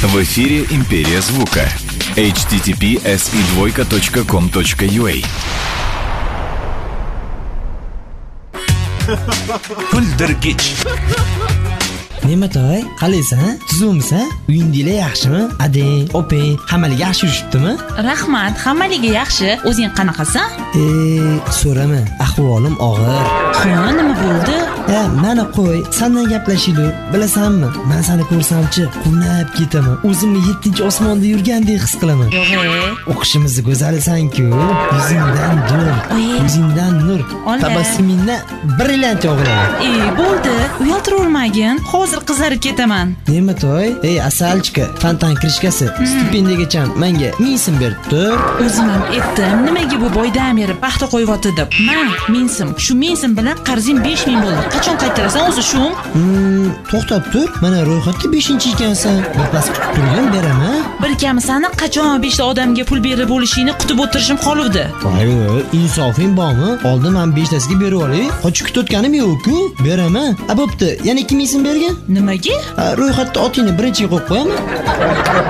В эфире «Империя звука». https://com.ua Kuldirgich. Ne'matoy, qalaysan? Tuzumsan? Uyingdagilar yaxshimi? Adang, opang, hammalik yaxshi yuribdimi? Rahmat, hammaligi yaxshi. O'zing qanaqasan? So'rama, ahvolim og'ir. Ha, nima bo'ldi? Mana qo'y, sendan gaplashaylik. Bilasanmi? Men seni ko'rsamchi, quvnab ketaman. O'zimni 7-osmonda yurgandek his qilaman. Yo'q. O'qishimizni go'zalsan-ku. Yuzingdan nur, ko'zingdan nur, tabassumingdan brilliant yog'iladi. Bo'ldi. Uyaltiravermagin. Hozir qizarib ketaman. Ne'matoy, asalchika, fontan kirishkasi, stipendiyagacha menga 1000 so'm beribdi. O'zim ham aytdim, nimaga bu boydan beri paxta qo'yyapti deb. Men 1000 so'm, shu 1000 so'm bilan qarzing 5000 bo'ldi. Qachon qaytarasan o'zi shu? To'xtab tur. Mana ro'yxatda 5-chi ekansan. Birpas kutib turgin, beraman. Bir kami sani qachon 5 ta odamga pul berib bo'lishingni kutib o'tirishim qoluvdi. Voy, insofing bormi? Oldin men 5 tasiga berib olay. Qochib kutayotganim yo'q-ku. Beraman. Bo'pti, yana 2000 so'm bergin. Nimaga? Ro'yxatda otingni birinchiga qo'yib qo'yaman.